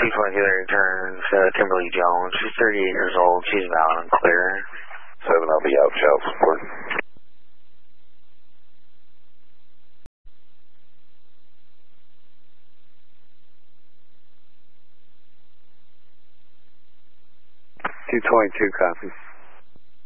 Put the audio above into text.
222 returns, Kimberly Jones. She's 38 years old. She's valid and clear. 7, I'll be out, child support. $222, copy.